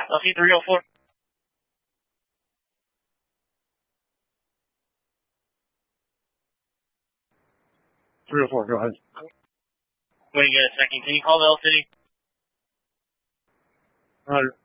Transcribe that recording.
Lucky 304. 304, go ahead. Wait, get a second. Can you call the L City? Roger.